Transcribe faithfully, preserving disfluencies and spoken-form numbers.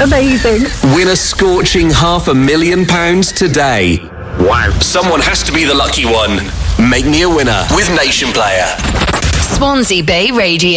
Amazing. Win a scorching half a million pounds today. Wow. Someone has to be the lucky one. Make me a winner with Nation Player. Swansea Bay Radio.